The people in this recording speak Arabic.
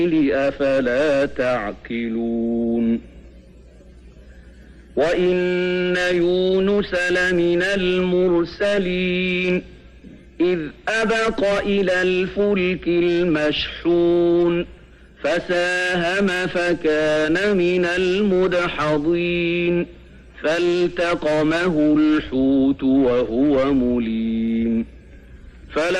أفلا تعقلون وإن يونس لمن المرسلين إذ أبق إلى الفلك المشحون فساهم فكان من المدحضين فالتقمه الحوت وهو مليم